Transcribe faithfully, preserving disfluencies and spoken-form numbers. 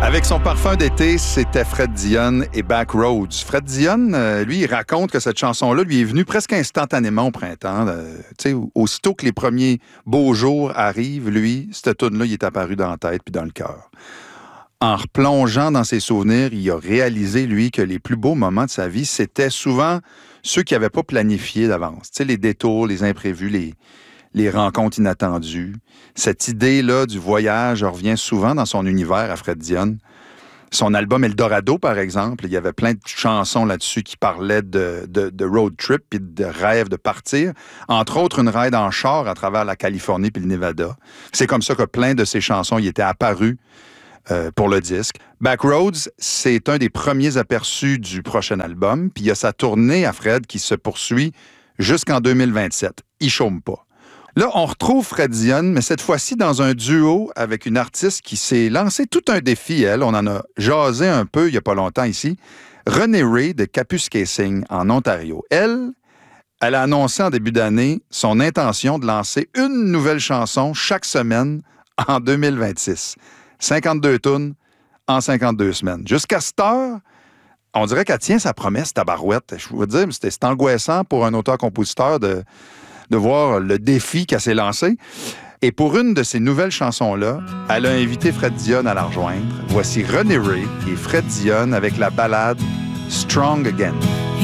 Avec son parfum d'été, c'était Fred Dionne et Backroads. Fred Dionne, euh, lui, il raconte que cette chanson-là lui est venue presque instantanément au printemps. Euh, tu sais, aussitôt que les premiers beaux jours arrivent, lui, cette tune-là, il est apparu dans la tête puis dans le cœur. En replongeant dans ses souvenirs, il a réalisé, lui, que les plus beaux moments de sa vie, c'était souvent ceux qu'il n'avait pas planifiés d'avance. Tu sais, les détours, les imprévus, les... les rencontres inattendues. Cette idée-là du voyage revient souvent dans son univers à Fred Dionne. Son album Eldorado, par exemple, il y avait plein de chansons là-dessus qui parlaient de, de, de road trip et de rêve de partir. Entre autres, une ride en char à travers la Californie puis le Nevada. C'est comme ça que plein de ses chansons y étaient apparues euh, pour le disque. Backroads, c'est un des premiers aperçus du prochain album. Puis il y a sa tournée à Fred qui se poursuit jusqu'en deux mille vingt-sept. Il chôme pas. Là, on retrouve Fred Dionne, mais cette fois-ci dans un duo avec une artiste qui s'est lancé tout un défi, elle. On en a jasé un peu il n'y a pas longtemps ici. Renée Rae de Kapuskasing, en Ontario. Elle, elle a annoncé en début d'année son intention de lancer une nouvelle chanson chaque semaine en deux mille vingt-six. cinquante-deux tunes en cinquante-deux semaines. Jusqu'à cette heure, on dirait qu'elle tient sa promesse, tabarouette. Je vous dire, c'était, c'est angoissant pour un auteur-compositeur de... de voir le défi qu'elle s'est lancé. Et pour une de ces nouvelles chansons-là, elle a invité Fred Dionne à la rejoindre. Voici Renée Rae et Fred Dionne avec la ballade « Strong Again ».